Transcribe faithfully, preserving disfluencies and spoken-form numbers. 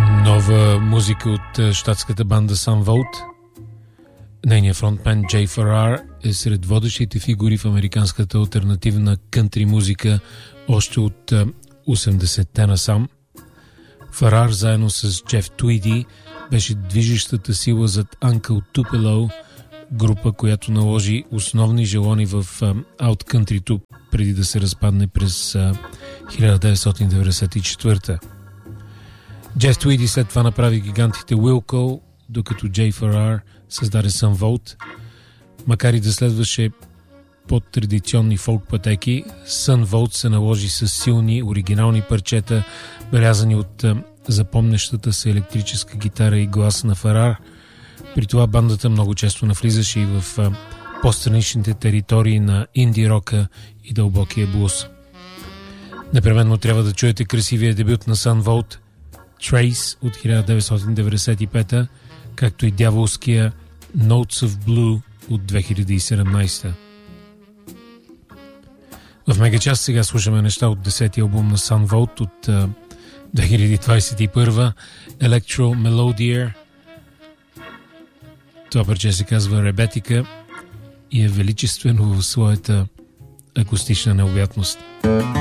Нова музика от щатската банда Sun Volt. Нейният фронтмен Джей Ферар е сред водещите фигури в американската алтернативна кънтри музика още от осемдесетте насам. Ферар заедно с Джеф Твиди беше движещата сила зад Uncle Tupelo, група, която наложи основни желони в ауткънтрито преди да се разпадне през хиляда деветстотин деветдесет и четвърта. Джеф Твиди след това направи гигантите Wilco, докато Джей Ферар създаде Sun Volt. Макар и да следваше по-традиционни фолк пътеки, Sun Volt се наложи с силни, оригинални парчета, белязани от запомнящата се електрическа гитара и глас на Ферар. При това бандата много често навлизаше и в по-страничните територии на инди рока и дълбокия блуз. Непременно трябва да чуете красивия дебют на Sun Volt Trace от хиляда деветстотин деветдесет и пета, както и дяволския Notes of Blue от две хиляди и седемнадесета. В мегачас сега слушаме неща от десетия албум на Sun Volt от uh, две хиляди двадесет и първа, Electro Melodier. Това парче се казва Ребетика и е величествено в своята акустична необятност.